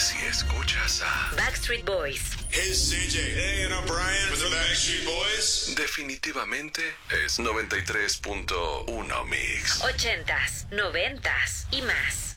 si escuchas a Backstreet Boys. Hey, CJ. Hey, and I'm Brian. With the Backstreet Boys. definitivamente es 93.1 Mix. 80s, 90s y más.